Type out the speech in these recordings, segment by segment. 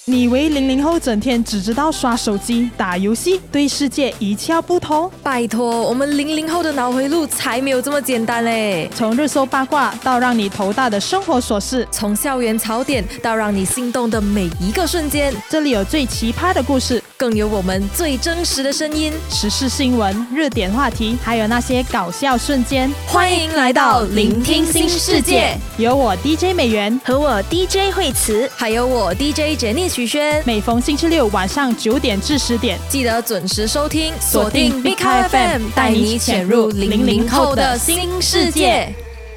你以为00后整天只知道刷手机、打游戏，对世界一窍不通？ 拜托，我们00后的脑回路才没有这么简单嘞！ 从热搜八卦到让你头大的生活琐事， 从校园槽点到让你心动的每一个瞬间， 这里有最奇葩的故事， 更有我们最真实的声音， 时事新闻、热点话题，还有那些搞笑瞬间。 欢迎来到聆听新世界， 有我 DJ 美元和我 DJ 惠慈， 还有我 DJ Jenny徐轩。 每逢星期六晚上9点至10点， 记得准时收听，锁定 Big Car FM， 带你潜入00后的新世界。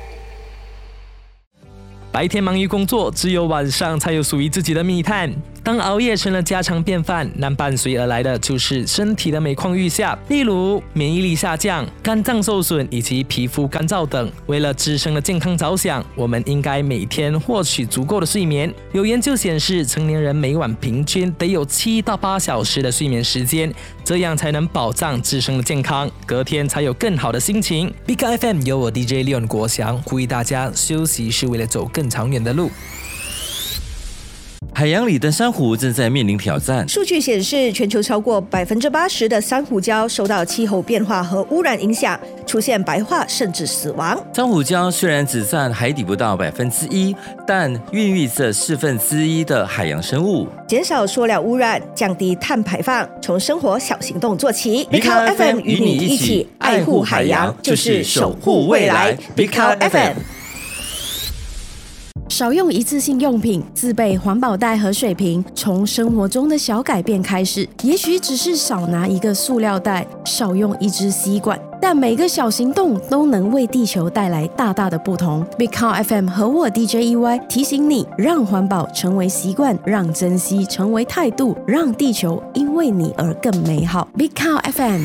白天忙于工作，只有晚上才有属于自己的密探。当熬夜成了家常便饭，那伴随而来的就是身体的每况愈下，例如免疫力下降、肝脏受损以及皮肤干燥等。为了自身的健康着想，我们应该每天获取足够的睡眠。有研究显示，成年人每晚平均得有7到8小时的睡眠时间，这样才能保障自身的健康，隔天才有更好的心情。Big FM 由我 DJ Leon 国祥呼吁大家，休息是为了走更长远的路。 海洋里的珊瑚正在面临挑战。 数据显示，全球超过80%的珊瑚礁受到气候变化和污染影响，出现白化甚至死亡。 珊瑚礁虽然只占海底不到1%，但孕育着1/4的海洋生物。 减少塑料污染，降低碳排放，从生活小行动做起。 Big Car FM 与你一起爱护海洋，就是守护未来。Big Car FM。 少用一次性用品，自备环保袋和水瓶，从生活中的小改变开始。也许只是少拿一个塑料袋，少用一支吸管，但每个小行动都能为地球带来大大的不同。Big Car FM 和我 DJ EY 提醒你，让环保成为习惯，让珍惜成为态度，让地球因为你而更美好。Big Car FM。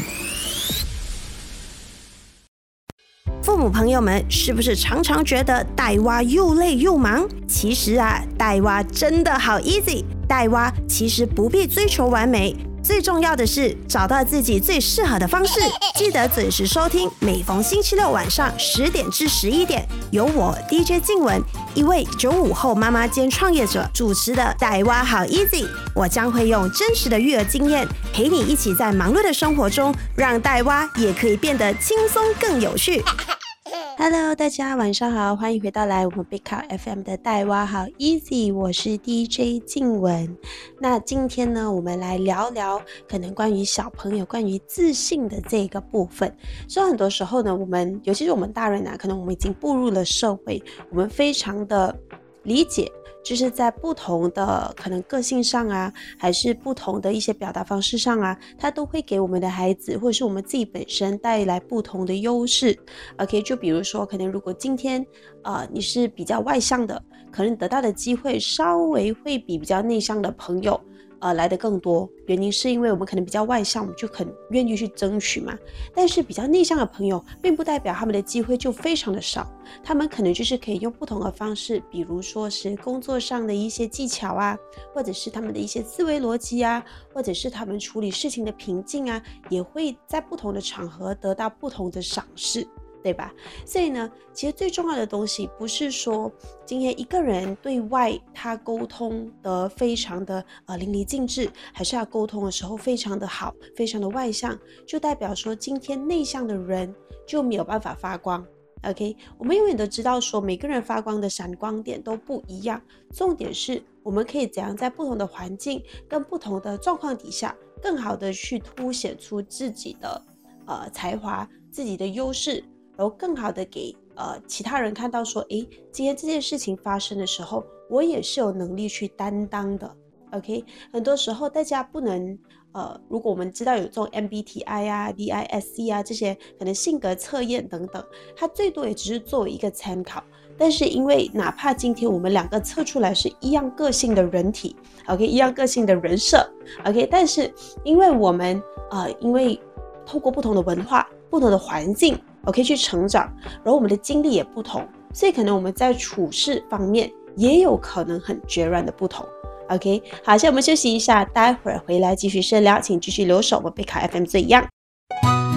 父母朋友们是不是常常觉得带娃又累又忙？其实带娃真的好 easy， 带娃其实不必追求完美，最重要的是找到自己最适合的方式。记得准时收听，每逢星期六晚上10点至11点，由我 DJ 静雯，一位95后妈妈兼创业者主持的带娃好 easy。我将会用真实的育儿经验，陪你一起在忙碌的生活中，让带娃也可以变得轻松更有趣。Hello， 大家晚上好，欢迎回到我们 Big Car FM 的带娃好 Easy， 我是 DJ 静雯。那今天呢，我们来聊聊可能关于小朋友关于自信的这个部分。所以很多时候呢，我们尤其是我们大人可能我们已经步入了社会，我们非常的理解，就是在不同的可能个性上还是不同的一些表达方式上它都会给我们的孩子或者是我们自己本身带来不同的优势。OK， 就比如说可能如果今天你是比较外向的，可能得到的机会稍微会比较内向的朋友来得更多。原因是因为我们可能比较外向，我们就很愿意去争取嘛。但是比较内向的朋友，并不代表他们的机会就非常的少，他们可能就是可以用不同的方式，比如说是工作上的一些技巧或者是他们的一些思维逻辑或者是他们处理事情的平静也会在不同的场合得到不同的赏识，对吧？所以呢，其实最重要的东西不是说今天一个人对外他沟通的非常的淋漓尽致，还是他沟通的时候非常的好，非常的外向，就代表说今天内向的人就没有办法发光。OK， 我们永远都知道说每个人发光的闪光点都不一样，重点是我们可以怎样在不同的环境跟不同的状况底下，更好的去凸显出自己的才华、自己的优势，然后更好的给其他人看到说，今天这件事情发生的时候，我也是有能力去担当的。OK， 很多时候大家不能如果我们知道有这种 MBTI DISC 这些可能性格测验等等，它最多也只是作为一个参考。但是因为哪怕今天我们两个测出来是一样个性的人体 ，OK， 一样个性的人设 ，OK， 但是因为我们因为透过不同的文化、不同的环境 ，OK 去成长，然后我们的经历也不同，所以可能我们在处事方面也有可能很决然的不同。OK， 好，现在我们休息一下，待会儿回来继续深聊，请继续留守我们Big Car FM 最样。